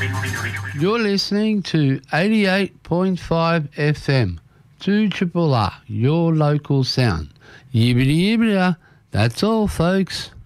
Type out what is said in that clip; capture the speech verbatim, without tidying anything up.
You're listening to eighty-eight point five F M, two R R R, your local sound. Yibbity yibbity, that's all, folks.